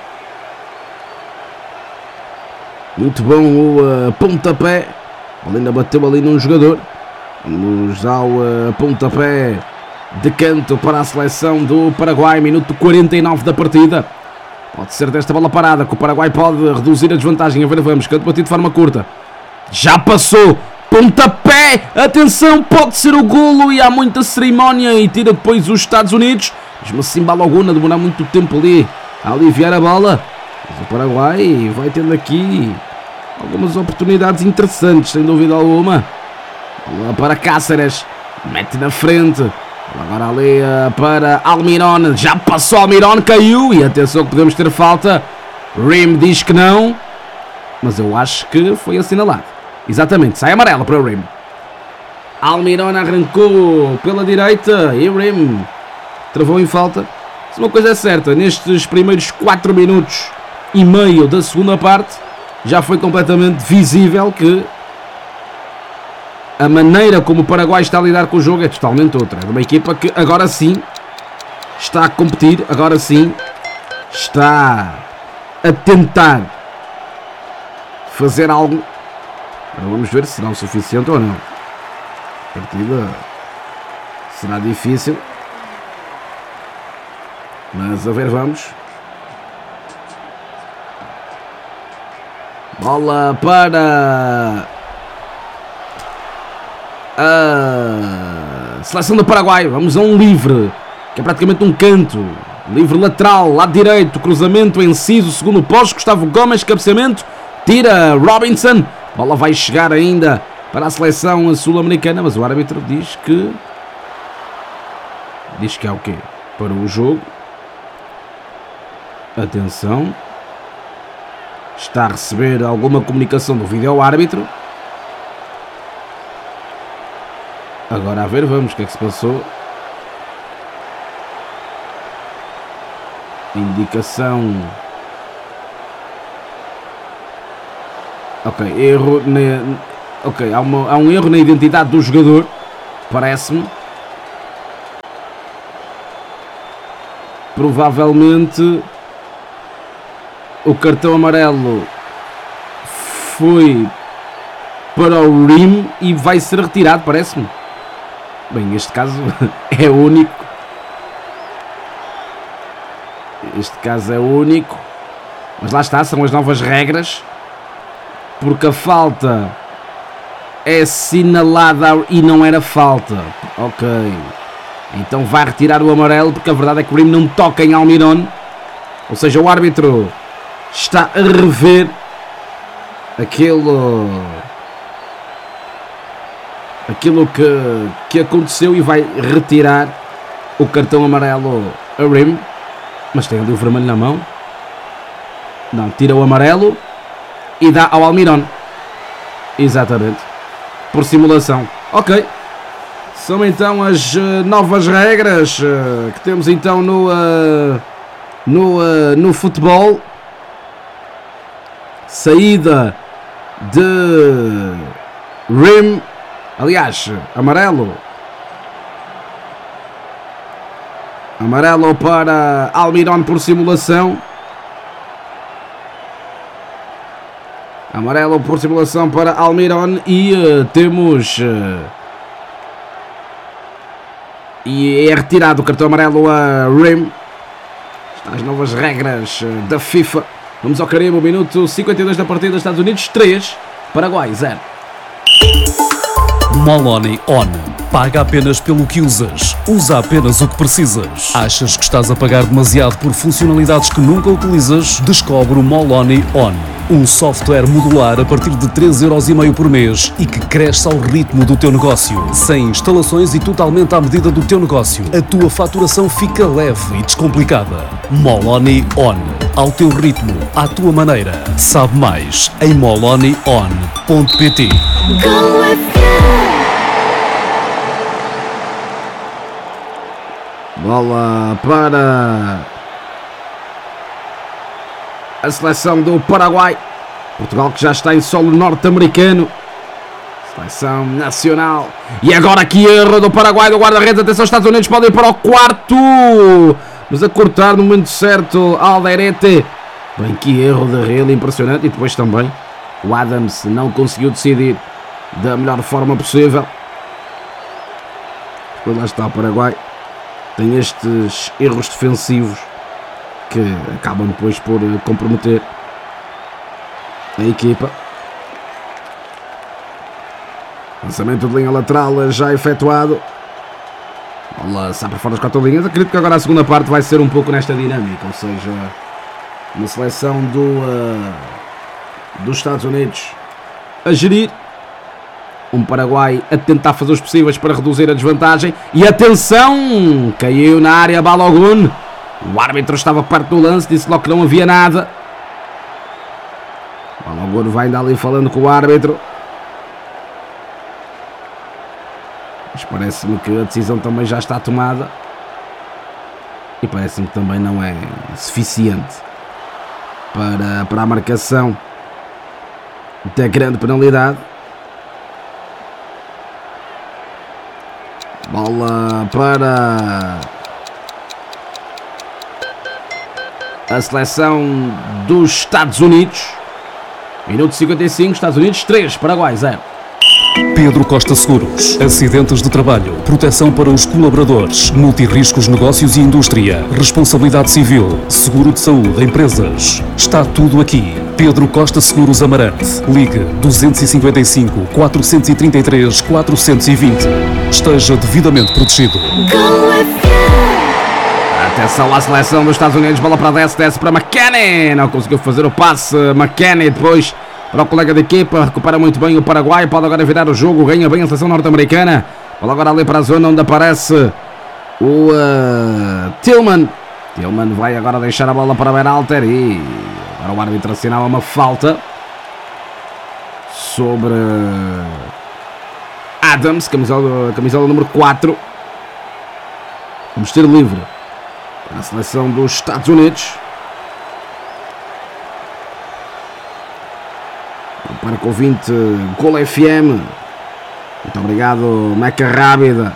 Muito bom o uh, pontapé. Ele ainda bateu ali num jogador. Vamos ao uh, pontapé de canto para a seleção do Paraguai. Minuto quarenta e nove da partida. Pode ser desta bola parada que o Paraguai pode reduzir a desvantagem. A ver, vamos. Canto batido de forma curta. Já passou. Pontapé. Atenção, pode ser o golo. E há muita cerimónia. E tira depois os Estados Unidos. Mesmo assim, Balogun a demorar muito tempo ali a aliviar a bola. Mas o Paraguai vai tendo aqui algumas oportunidades interessantes, sem dúvida alguma. Bola para Cáceres, mete na frente. Agora ali para Almirón, já passou Almirón, caiu. E atenção que podemos ter falta. Rim diz que não, mas eu acho que foi assinalado. Exatamente, sai amarela para o Rim. Almirón arrancou pela direita e Rim travou em falta. Se uma coisa é certa, nestes primeiros quatro minutos e meio da segunda parte, já foi completamente visível que a maneira como o Paraguai está a lidar com o jogo é totalmente outra. É uma equipa que agora sim está a competir, agora sim está a tentar fazer algo. Agora vamos ver se será o suficiente ou não. A partida será difícil, mas a ver, vamos. Bola para a seleção do Paraguai. Vamos a um livre, que é praticamente um canto. Livre lateral, lado direito, cruzamento, inciso, segundo posto, Gustavo Gomes, cabeceamento, tira Robinson. Bola vai chegar ainda para a seleção sul-americana, mas o árbitro diz que diz que é o quê? Para o jogo. Atenção, está a receber alguma comunicação do vídeo-árbitro. Agora a ver, vamos, o que é que se passou. Indicação. Ok, erro na... Ok, há, uma, há um erro na identidade do jogador, parece-me. Provavelmente o cartão amarelo foi para o R I M e vai ser retirado, parece-me. Bem, neste caso é único. Este caso é único. Mas lá está, são as novas regras. Porque a falta é assinalada e não era falta. Ok. Então vai retirar o amarelo, porque a verdade é que o R I M não toca em Almirón. Ou seja, o árbitro está a rever aquilo, aquilo que, que aconteceu e vai retirar o cartão amarelo a R I M. Mas tem ali o vermelho na mão. Não, tira o amarelo e dá ao Almirón. Exatamente. Por simulação. Ok. São então as uh, novas regras uh, que temos então no, uh, no, uh, no futebol. Saída de R I M. Aliás, amarelo. Amarelo para Almirón por simulação. Amarelo por simulação para Almirón. E uh, temos... Uh, e é retirado o cartão amarelo a R I M. As novas regras uh, da FIFA. Vamos ao carimbo, minuto cinquenta e dois da partida. Estados Unidos três, Paraguai zero. Moloni On. Paga apenas pelo que usas. Usa apenas o que precisas. Achas que estás a pagar demasiado por funcionalidades que nunca utilizas? Descobre o Moloni On. Um software modular a partir de três euros e meio por mês e que cresce ao ritmo do teu negócio. Sem instalações e totalmente à medida do teu negócio. A tua faturação fica leve e descomplicada. Moloni On. Ao teu ritmo, à tua maneira. Sabe mais em moloni on ponto pt. Bola para a seleção do Paraguai. Portugal que já está em solo norte-americano. Seleção nacional. E agora aqui erro do Paraguai, do guarda-redes. Atenção, Estados Unidos podem ir para o quarto. Mas a cortar no momento certo Alderete. Bem, que erro de Real impressionante. E depois também o Adams não conseguiu decidir da melhor forma possível. Depois lá está o Paraguai. Tem estes erros defensivos que acabam depois por comprometer a equipa. Lançamento de linha lateral já efetuado. Bola sai para fora das quatro linhas. Acredito que agora a segunda parte vai ser um pouco nesta dinâmica. Ou seja, uma seleção do, uh, dos Estados Unidos a gerir. Um Paraguai a tentar fazer os possíveis para reduzir a desvantagem. E atenção! Caiu na área Balogun. O árbitro estava perto do lance. Disse logo que não havia nada. Balogun vai ainda ali falando com o árbitro. Mas parece-me que a decisão também já está tomada. E parece-me que também não é suficiente para, para a marcação da grande penalidade. Bola para a seleção dos Estados Unidos. Minuto cinquenta e cinco, Estados Unidos três, Paraguai zero. Pedro Costa Seguros. Acidentes de trabalho, proteção para os colaboradores, multirriscos negócios e indústria, responsabilidade civil, seguro de saúde, empresas. Está tudo aqui. Pedro Costa Seguros Amarante. Ligue dois cinco cinco, quatro três três, quatro dois zero. Esteja devidamente protegido. Atenção à seleção dos Estados Unidos. Bola para dez, desce para McKennie. Não conseguiu fazer o passe. McKennie depois para o colega de equipa, recupera muito bem o Paraguai, pode agora virar o jogo, ganha bem a seleção norte-americana, bola agora ali para a zona onde aparece o uh, Tillman. Tillman vai agora deixar a bola para Berhalter e agora o árbitro assinala uma falta sobre Adams, camisola, camisola número quatro. Vamos ter livre para a seleção dos Estados Unidos. Para com o ouvinte Gol F M. Muito obrigado, Meca Rábida.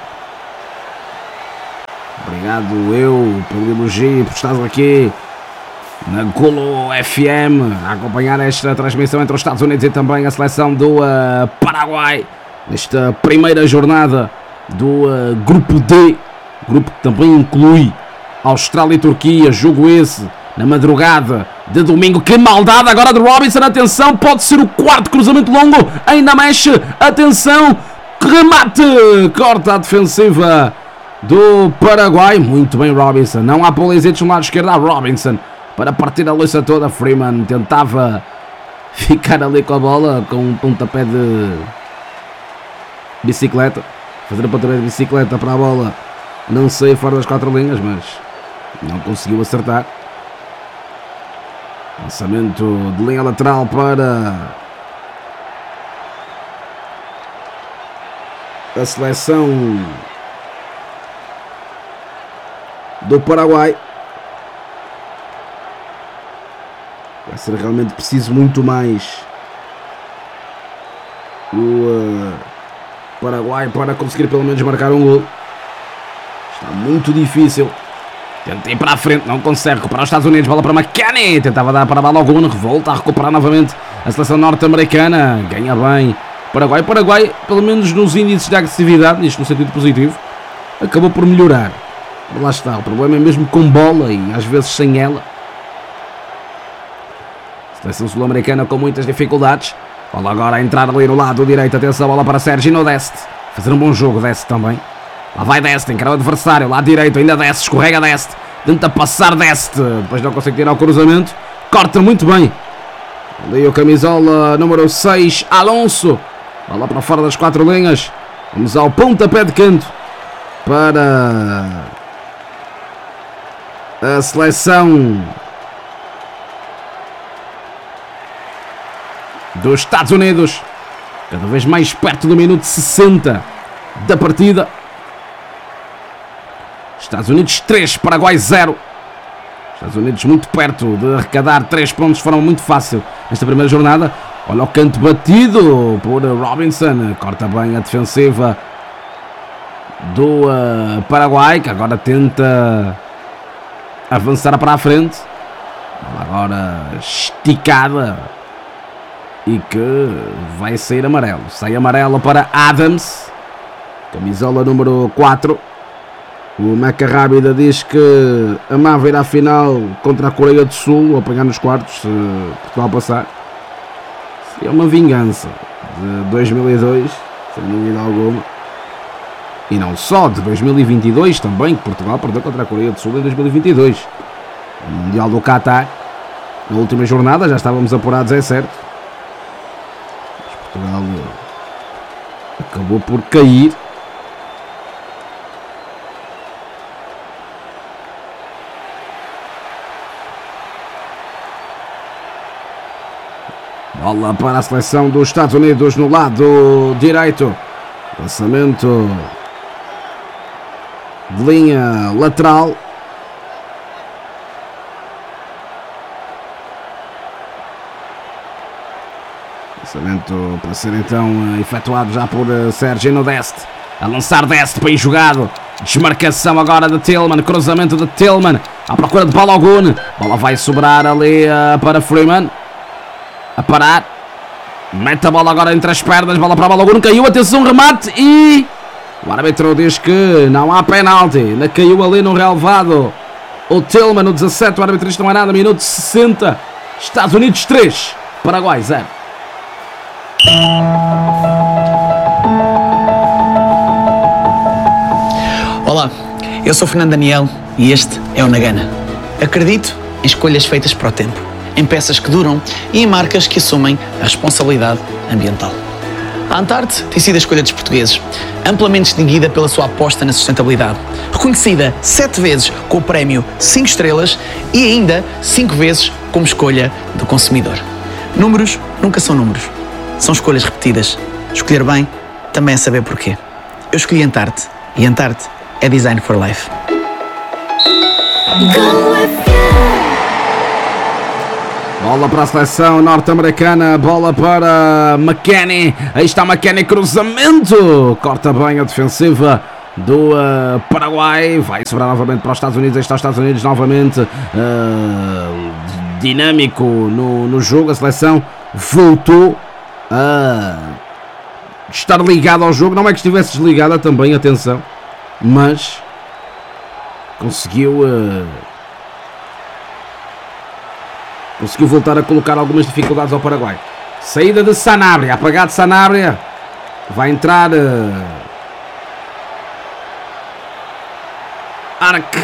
Obrigado eu pelo elogio, por estar aqui na Golo F M a acompanhar esta transmissão entre os Estados Unidos e também a seleção do uh, Paraguai nesta primeira jornada do uh, Grupo D, grupo que também inclui Austrália e Turquia, jogo esse na madrugada de domingo. Que maldade agora de Robinson, atenção, pode ser o quarto cruzamento longo, ainda mexe, atenção, remate, corta a defensiva do Paraguai, muito bem Robinson, não há Pulisic no lado esquerdo, há Robinson para partir a louça toda. Freeman tentava ficar ali com a bola, com um pontapé de bicicleta, fazer um pontapé de bicicleta para a bola não sair fora das quatro linhas, mas não conseguiu acertar. Lançamento de linha lateral para a seleção do Paraguai. Vai ser realmente preciso muito mais o uh, Paraguai para conseguir pelo menos marcar um gol. Está muito difícil. Tenta ir para a frente, não consegue recuperar os Estados Unidos, bola para McKennie, tentava dar para Balogun, volta a recuperar novamente a seleção norte-americana, ganha bem Paraguai. Paraguai, pelo menos nos índices de agressividade, isto no sentido positivo, acabou por melhorar. Mas lá está, o problema é mesmo com bola e às vezes sem ela. Seleção sul-americana com muitas dificuldades, bola agora a entrar ali no lado direito, atenção, a bola para Serginho Dest, fazer um bom jogo, Dest também. Lá vai Dest, encara o adversário, lado direito, ainda Dest, escorrega Dest, tenta passar Dest, depois não consegue tirar o cruzamento, corta muito bem. Ali o camisola número seis, Alonso, bola para fora das quatro linhas, vamos ao pontapé de canto para a seleção dos Estados Unidos, cada vez mais perto do minuto sessenta da partida. Estados Unidos três, Paraguai zero. Estados Unidos muito perto de arrecadar três pontos de forma muito fácil nesta primeira jornada. Olha o canto batido por Robinson, corta bem a defensiva do uh, Paraguai, que agora tenta avançar para a frente. Agora esticada e que vai sair amarelo. Sai amarelo para Adams, camisola número quatro. O Meca Rábida diz que amava ir à final contra a Coreia do Sul, ou apanhar nos quartos, se Portugal passar. É uma vingança de dois mil e dois, sem dúvida alguma. E não só, de dois mil e vinte e dois também, que Portugal perdeu contra a Coreia do Sul em dois mil e vinte e dois. No Mundial do Qatar, na última jornada, já estávamos apurados, é certo. Mas Portugal acabou por cair. Bola para a seleção dos Estados Unidos no lado direito. Lançamento de linha lateral. Lançamento para ser então efetuado já por Serginho Dest. A lançar Dest, bem jogado. Desmarcação agora de Tillman. Cruzamento de Tillman à procura de Balogun. Bola vai sobrar ali uh, para Freeman. A parar, mete a bola agora entre as pernas, bola para a Balogun, caiu, atenção, remate e o árbitro diz que não há penalti, ainda caiu ali no relevado o Tillman no dezassete, o árbitro diz que não é nada, minuto sessenta, Estados Unidos três, Paraguai zero. Olá, eu sou Fernando Daniel e este é o Na Gana. Acredito em escolhas feitas para o tempo. em peças que duram e em marcas que assumem a responsabilidade ambiental. A Antarte tem sido a escolha dos portugueses, amplamente distinguida pela sua aposta na sustentabilidade, reconhecida sete vezes com o prémio cinco estrelas e ainda cinco vezes como escolha do consumidor. Números nunca são números, são escolhas repetidas. Escolher bem também é saber porquê. Eu escolhi Antarte e Antarte é Design for Life. Bola para a seleção norte-americana, bola para McKennie, aí está McKennie, cruzamento, corta bem a defensiva do uh, Paraguai, vai sobrar novamente para os Estados Unidos, aí está os Estados Unidos novamente uh, dinâmico no, no jogo, a seleção voltou a estar ligada ao jogo, não é que estivesse desligada também, atenção, mas conseguiu... Uh, Conseguiu voltar a colocar algumas dificuldades ao Paraguai. Saída de Sanabria, apagado Sanabria. Vai entrar uh, Arc.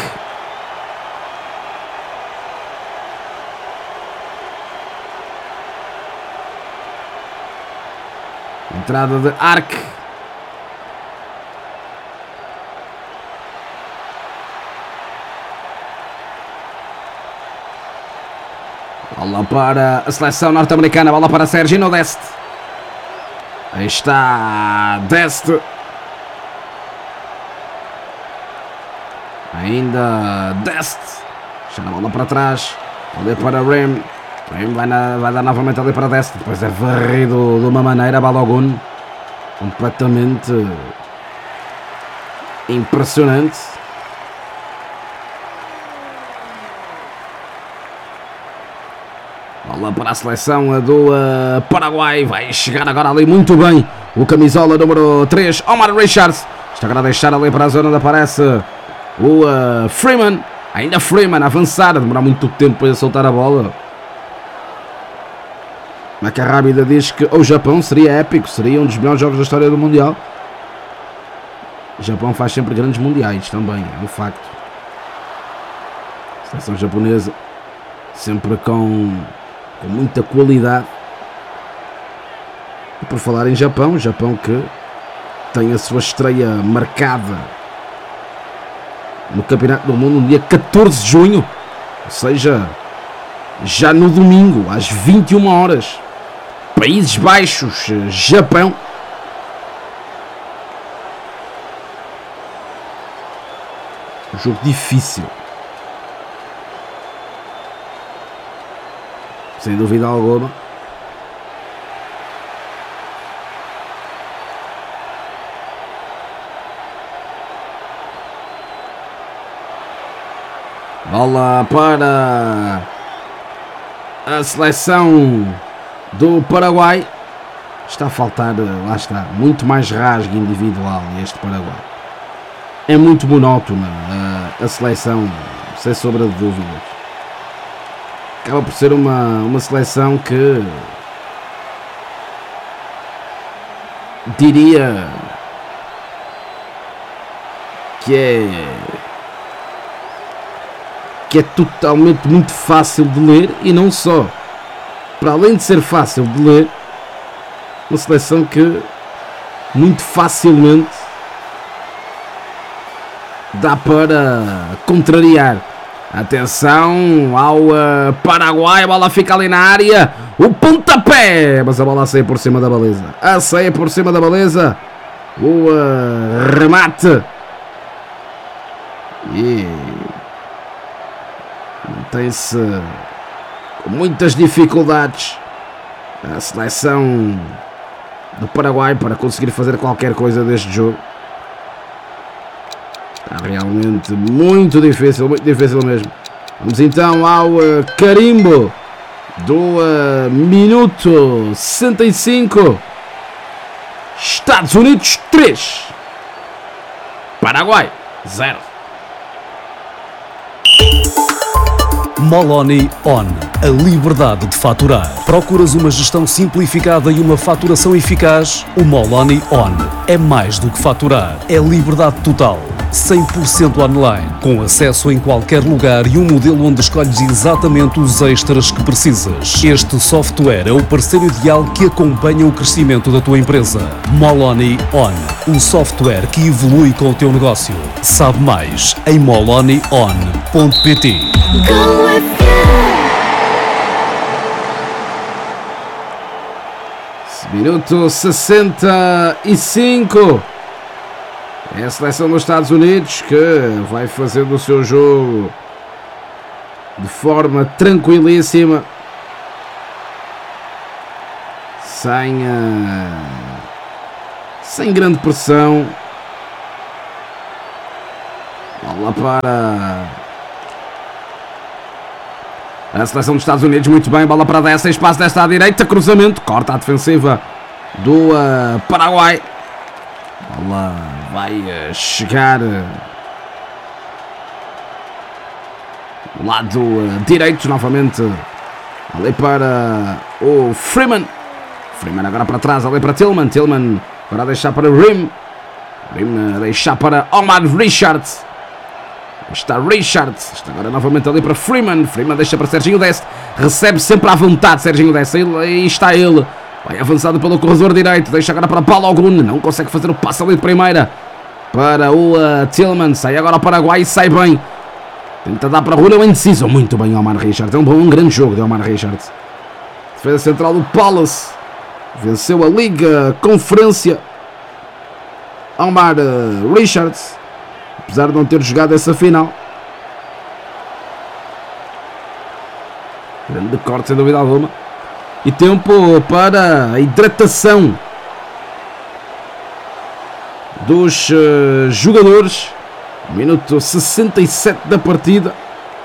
Entrada de Arc. Bola para a seleção norte-americana, bola para Serginho Dest. Aí está Dest. Ainda Dest. Deixa a bola para trás. Ali para Rem. Rem vai, na, vai dar novamente ali para Dest. Depois é varrido de uma maneira. Balogun. Completamente impressionante. Bola para a seleção do uh, Paraguai. Vai chegar agora ali muito bem o camisola número três, Omar Richards. Está agora a deixar ali para a zona onde aparece o uh, Freeman. Ainda Freeman a avançar. Demora muito tempo para soltar a bola. Maca Rábida diz que o Japão seria épico. Seria um dos melhores jogos da história do Mundial. O Japão faz sempre grandes mundiais também. É um facto. A seleção japonesa sempre com... com muita qualidade. E por falar em Japão, Japão que tem a sua estreia marcada no Campeonato do Mundo no dia catorze de junho, ou seja, já no domingo às vinte e uma horas. Países Baixos, Japão. Um jogo difícil, sem dúvida alguma. Bola para a seleção do Paraguai. Está a faltar, lá está, muito mais rasgo individual este Paraguai. É muito monótona a, a seleção, sem sombra de dúvidas. Acaba por ser uma, uma seleção que diria que é que é totalmente muito fácil de ler, e não só. Para além de ser fácil de ler, uma seleção que muito facilmente dá para contrariar. Atenção ao uh, Paraguai, a bola fica ali na área, o pontapé, mas a bola sai por cima da baliza, a sair por cima da baliza, o uh, remate, e tem-se com muitas dificuldades a seleção do Paraguai para conseguir fazer qualquer coisa deste jogo. Está realmente muito difícil, muito difícil mesmo. Vamos então ao uh, carimbo do uh, minuto sessenta e cinco. Estados Unidos três, Paraguai zero. Moloni On. a liberdade de faturar. Procuras uma gestão simplificada e uma faturação eficaz? O Moloni On é mais do que faturar, é liberdade total. cem por cento online, com acesso em qualquer lugar e um modelo onde escolhes exatamente os extras que precisas. Este software é o parceiro ideal que acompanha o crescimento da tua empresa. Moloni On, um software que evolui com o teu negócio. Sabe mais em moloni on ponto pt. Minuto sessenta e cinco. É a seleção dos Estados Unidos que vai fazer do seu jogo de forma tranquilíssima, sem, uh, sem grande pressão. Bola para a seleção dos Estados Unidos, muito bem, bola para dessa, espaço desta à direita, cruzamento, corta a defensiva do uh, Paraguai. Bola vai uh, chegar uh, do lado uh, direito, novamente ali para o Freeman. Freeman agora para trás, ali para Tillman. Tillman agora a deixar para Rim. Rim a deixar para Omar Richard. Está Richard, está agora novamente ali para Freeman. Freeman deixa para Serginho Deste. Recebe sempre à vontade Serginho Deste. Aí está ele. Vai avançado pelo corredor direito. Deixa agora para Balogun. Não consegue fazer o passe ali de primeira. Para o uh, Tillman. Sai agora ao Paraguai e sai bem. Tenta dar para Rula. É indeciso. Muito bem Omar Richard. É um bom, um grande jogo de Omar Richard. Defesa central do Palace. Venceu a Liga Conferência. Omar uh, Richard. Apesar de não ter jogado essa final. Grande corte, sem dúvida alguma. E tempo para a hidratação dos uh, jogadores. Minuto sessenta e sete da partida.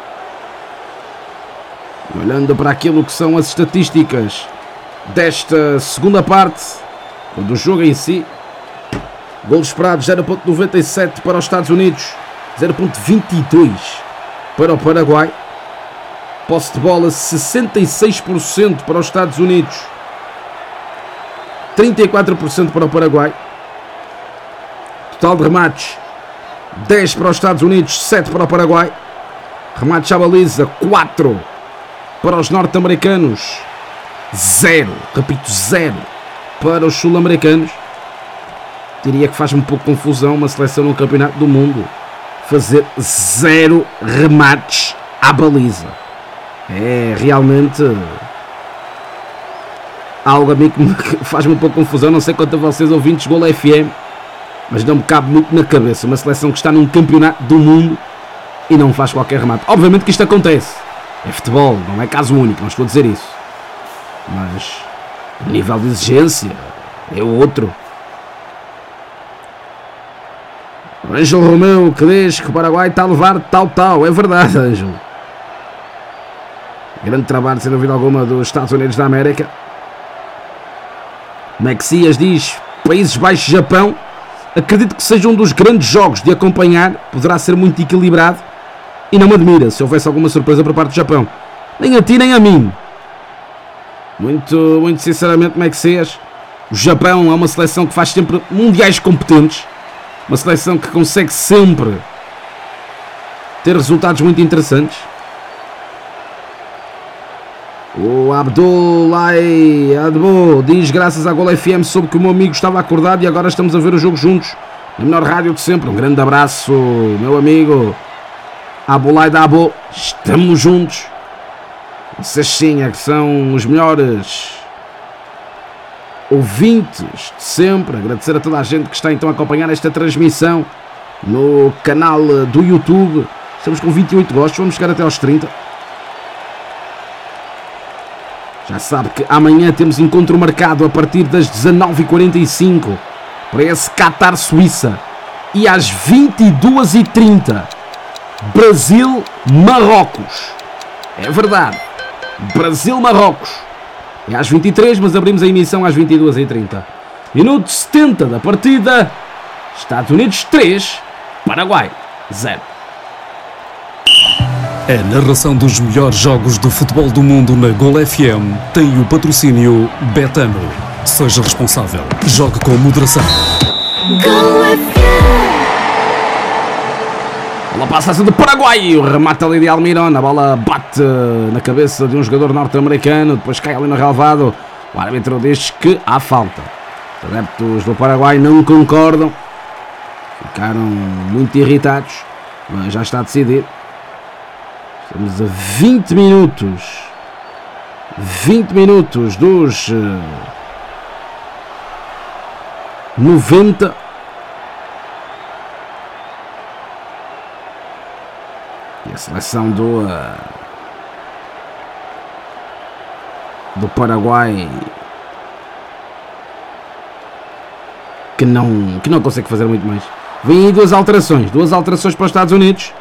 E olhando para aquilo que são as estatísticas desta segunda parte do jogo em si. Golos esperados zero vírgula noventa e sete para os Estados Unidos, zero vírgula vinte e dois para o Paraguai. Posse de bola sessenta e seis por cento para os Estados Unidos, trinta e quatro por cento para o Paraguai. Total de remates dez para os Estados Unidos, sete para o Paraguai. Remates à baliza quatro para os norte-americanos, zero, repito, zero para os sul-americanos. Diria que faz-me um pouco confusão uma seleção no Campeonato do Mundo fazer zero remates à baliza. É realmente algo a mim que faz-me um pouco confusão. Não sei quanto a vocês ouvintes Gol F M, mas não me cabe muito na cabeça uma seleção que está num Campeonato do Mundo e não faz qualquer remate. Obviamente que isto acontece, é futebol, não é caso único, não estou a dizer isso, mas o nível de exigência é outro. Ângelo Romeu que diz que o Paraguai está a levar tal tal. É verdade, Ângelo. Grande trabalho, sem dúvida alguma, dos Estados Unidos da América. Maxias diz Países Baixos-Japão. Acredito que seja um dos grandes jogos de acompanhar. Poderá ser muito equilibrado. E não me admira se houvesse alguma surpresa por parte do Japão. Nem a ti nem a mim. Muito, muito sinceramente, Maxias, o Japão é uma seleção que faz sempre mundiais competentes. Uma seleção que consegue sempre ter resultados muito interessantes. O Abdullah Adbo diz: graças à Gol F M soube que o meu amigo estava acordado e agora estamos a ver o jogo juntos na melhor rádio de sempre. Um grande abraço, meu amigo Abdullah Adbo. Estamos juntos. Vocês sim é que são os melhores ouvintes de sempre. Agradecer a toda a gente que está então a acompanhar esta transmissão no canal do YouTube. Estamos com vinte e oito gostos, vamos chegar até aos trinta. Já sabe que amanhã temos encontro marcado a partir das dezanove e quarenta e cinco para esse Qatar-Suíça. E às vinte e duas e trinta Brasil-Marrocos. É verdade, Brasil-Marrocos. É às vinte e três, mas abrimos a emissão às vinte e duas e trinta. Minuto setenta da partida. Estados Unidos três, Paraguai zero. A narração dos melhores jogos do futebol do mundo na Gol F M tem o patrocínio Betano. Seja responsável. Jogue com moderação. Gol F M. A bola passa-se do Paraguai. O remate ali de Almirón. A bola bate na cabeça de um jogador norte-americano. Depois cai ali no relvado. O árbitro diz que há falta. Os adeptos do Paraguai não concordam. Ficaram muito irritados. Mas já está decidido. Estamos a vinte minutos. vinte minutos dos uh, noventa. E a seleção do, uh, do Paraguai que não, que não consegue fazer muito mais. Vêm aí duas alterações. Duas alterações para os Estados Unidos.